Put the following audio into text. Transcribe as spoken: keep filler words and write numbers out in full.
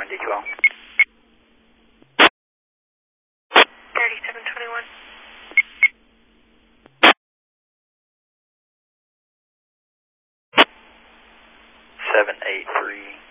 D Q L. thirty-seven twenty-one. seven eight three.